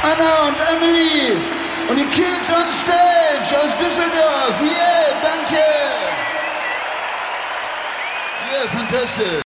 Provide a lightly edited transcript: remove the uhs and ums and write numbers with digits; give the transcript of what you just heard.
Anna und Emily und die Kids on Stage aus Düsseldorf. Yeah, danke. Yeah, fantastisch.